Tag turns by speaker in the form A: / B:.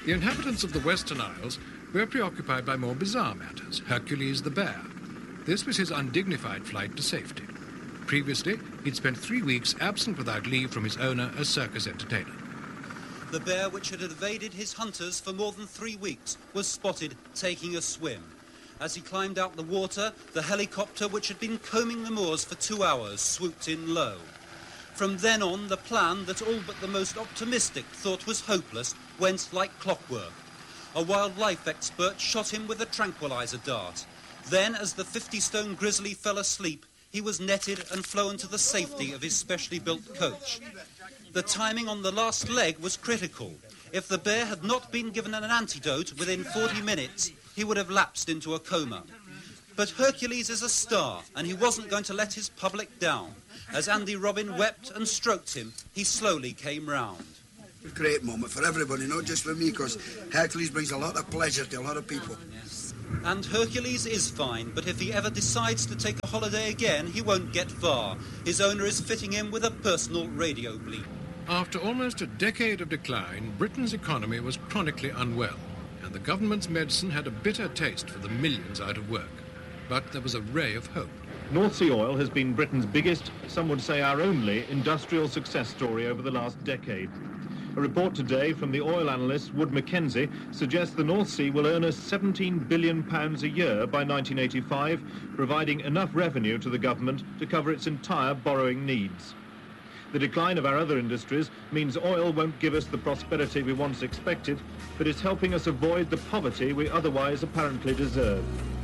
A: The inhabitants of the Western Isles were preoccupied by more bizarre matters. Hercules the bear. This was his undignified flight to safety. Previously, he'd spent 3 weeks absent without leave from his owner as circus entertainer.
B: The bear, which had evaded his hunters for more than 3 weeks, was spotted taking a swim. As he climbed out the water, the helicopter, which had been combing the moors for 2 hours, swooped in low. From then on, the plan that all but the most optimistic thought was hopeless went like clockwork. A wildlife expert shot him with a tranquilizer dart. Then, as the 50-stone grizzly fell asleep, he was netted and flown to the safety of his specially built coach. The timing on the last leg was critical. If the bear had not been given an antidote within 40 minutes, he would have lapsed into a coma. But Hercules is a star, and he wasn't going to let his public down. As Andy Robin wept and stroked him, he slowly came round.
C: A great moment for everybody, not just for me, because Hercules brings a lot of pleasure to a lot of people.
B: And Hercules is fine, but if he ever decides to take a holiday again, he won't get far. His owner is fitting him with a personal radio bleep.
A: After almost a decade of decline, Britain's economy was chronically unwell, and the government's medicine had a bitter taste for the millions out of work. But there was a ray of hope.
D: North Sea oil has been Britain's biggest, some would say our only, industrial success story over the last decade. A report today from the oil analyst Wood Mackenzie suggests the North Sea will earn us £17 billion a year by 1985, providing enough revenue to the government to cover its entire borrowing needs. The decline of our other industries means oil won't give us the prosperity we once expected, but it's helping us avoid the poverty we otherwise apparently deserve.